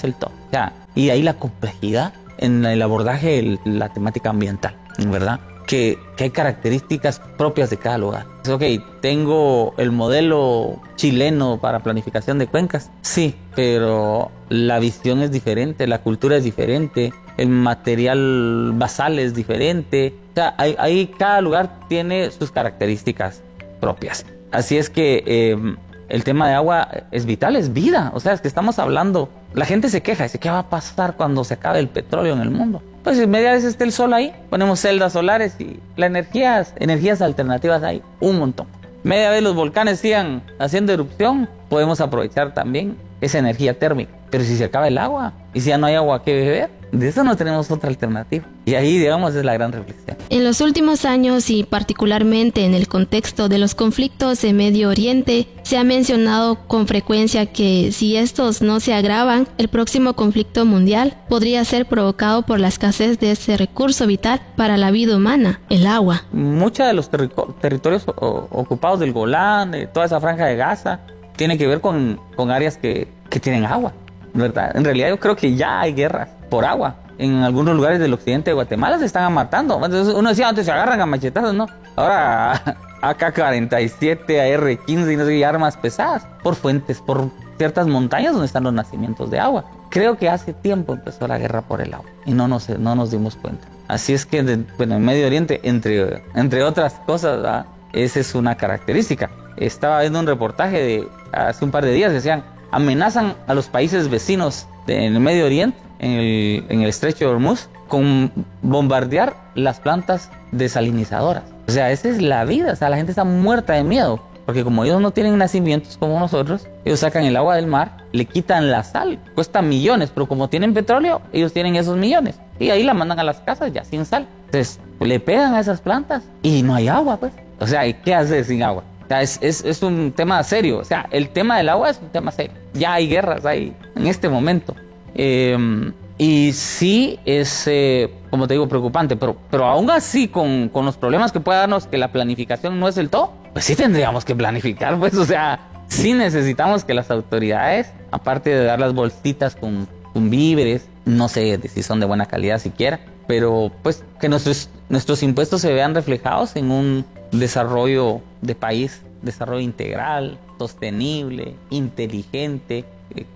es el todo. O sea, y de ahí la complejidad en el abordaje de la temática ambiental, ¿verdad? Que hay características propias de cada lugar. Ok, tengo el modelo chileno para planificación de cuencas, sí, pero la visión es diferente, la cultura es diferente, el material basal es diferente. O sea, cada lugar tiene sus características propias. Así es que el tema de agua es vital, es vida. O sea, es que estamos hablando, la gente se queja, dice, ¿qué va a pasar cuando se acabe el petróleo en el mundo? Pues si media vez esté el sol ahí, ponemos celdas solares y energías alternativas hay un montón. Media vez los volcanes sigan haciendo erupción, podemos aprovechar también esa energía térmica. Pero si se acaba el agua y si ya no hay agua que beber, de eso no tenemos otra alternativa. Y ahí, digamos, es la gran reflexión. En los últimos años y particularmente en el contexto de los conflictos en Medio Oriente, se ha mencionado con frecuencia que si estos no se agravan, el próximo conflicto mundial podría ser provocado por la escasez de ese recurso vital para la vida humana, el agua. Muchos de los territorios ocupados del Golán, de toda esa franja de Gaza, tiene que ver con áreas que tienen agua, ¿verdad? En realidad yo creo que ya hay guerras por agua. En algunos lugares del occidente de Guatemala se están matando. Entonces uno decía, antes se agarran a machetazos, ¿no? Ahora AK-47, AR-15 y no sé qué, armas pesadas por fuentes, por ciertas montañas donde están los nacimientos de agua. Creo que hace tiempo empezó la guerra por el agua y no nos dimos cuenta. Así es que, en Medio Oriente, entre otras cosas, ¿verdad? Esa es una característica. Estaba viendo un reportaje de hace un par de días, decían, amenazan a los países vecinos en el Medio Oriente, en el estrecho de Hormuz, con bombardear las plantas desalinizadoras. O sea, esa es la vida. O sea, la gente está muerta de miedo, porque como ellos no tienen nacimientos como nosotros, ellos sacan el agua del mar, le quitan la sal, cuesta millones, pero como tienen petróleo, ellos tienen esos millones, y ahí la mandan a las casas ya sin sal. Entonces, le pegan a esas plantas y no hay agua, pues. O sea, ¿y qué hace sin agua? O sea, es un tema serio. O sea, el tema del agua es un tema serio. Ya hay guerras ahí en este momento. Y sí es, como te digo, preocupante. Pero aún así, con los problemas que pueda darnos, que la planificación no es el todo, pues sí tendríamos que planificar, pues. O sea, sí necesitamos que las autoridades, aparte de dar las bolsitas con víveres, no sé si son de buena calidad siquiera, pero pues que nuestros impuestos se vean reflejados en un desarrollo de país, desarrollo integral, sostenible, inteligente,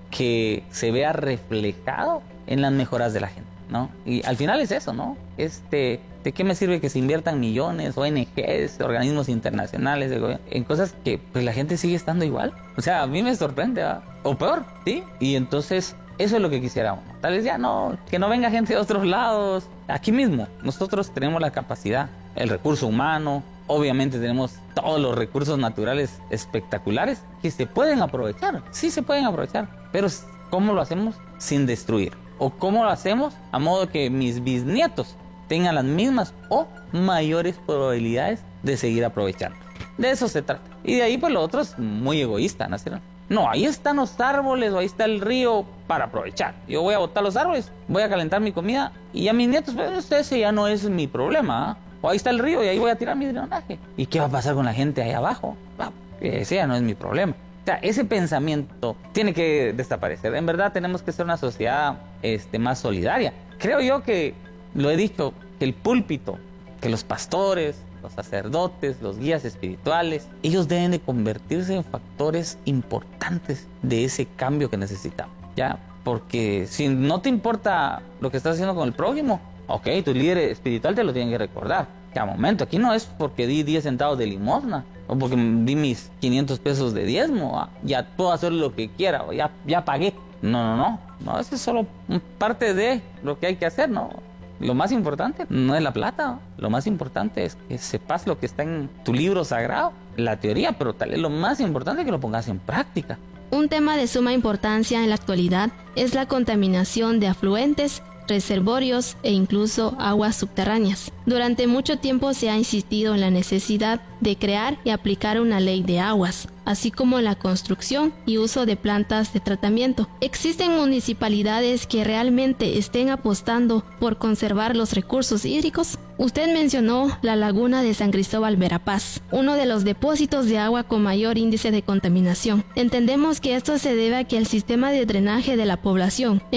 que se vea reflejado en las mejoras de la gente, ¿no? Y al final es eso, ¿no? ¿De qué me sirve que se inviertan millones, ONGs, organismos internacionales, de gobierno, en cosas que pues la gente sigue estando igual? O sea, a mí me sorprende, ¿verdad? O peor, ¿sí? Y entonces eso es lo que quisiéramos. Tal vez ya no, que no venga gente de otros lados. Aquí mismo, nosotros tenemos la capacidad, el recurso humano, obviamente tenemos todos los recursos naturales espectaculares que se pueden aprovechar. Sí se pueden aprovechar, pero ¿cómo lo hacemos sin destruir? ¿O cómo lo hacemos a modo que mis bisnietos tengan las mismas o mayores probabilidades de seguir aprovechando? De eso se trata. Y de ahí pues lo otro es muy egoísta, ¿no? No, ahí están los árboles o ahí está el río para aprovechar. Yo voy a botar los árboles, voy a calentar mi comida y a mis nietos, pues ese ya no es mi problema, ¿eh? O ahí está el río y ahí voy a tirar mi drenaje. ¿Y qué va a pasar con la gente ahí abajo? Ese ya no es mi problema. O sea, ese pensamiento tiene que desaparecer. En verdad tenemos que ser una sociedad más solidaria. Creo yo que, lo he dicho, que el púlpito, que los pastores, los sacerdotes, los guías espirituales, ellos deben de convertirse en factores importantes de ese cambio que necesitamos, ¿ya? Porque si no te importa lo que estás haciendo con el prójimo, ok, tu líder espiritual te lo tiene que recordar. Ya, momento, aquí no es porque di 10 centavos de limosna o porque di mis 500 pesos de diezmo, ya puedo hacer lo que quiera, o ya pagué. No, eso es solo parte de lo que hay que hacer, ¿no? Lo más importante no es la plata, lo más importante es que sepas lo que está en tu libro sagrado, la teoría, pero tal vez lo más importante es que lo pongas en práctica. Un tema de suma importancia en la actualidad es la contaminación de afluentes, reservorios e incluso aguas subterráneas. Durante mucho tiempo se ha insistido en la necesidad de crear y aplicar una ley de aguas, así como la construcción y uso de plantas de tratamiento. ¿Existen municipalidades que realmente estén apostando por conservar los recursos hídricos? Usted mencionó la laguna de San Cristóbal Verapaz, uno de los depósitos de agua con mayor índice de contaminación. Entendemos que esto se debe a que el sistema de drenaje de la población